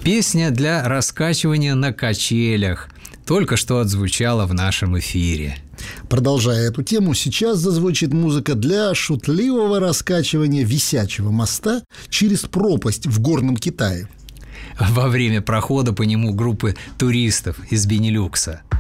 Песня для раскачивания на качелях только что отзвучала в нашем эфире. Продолжая эту тему, сейчас зазвучит музыка для шутливого раскачивания висячего моста через пропасть в горном Китае во время прохода по нему группы туристов из Бенилюкса.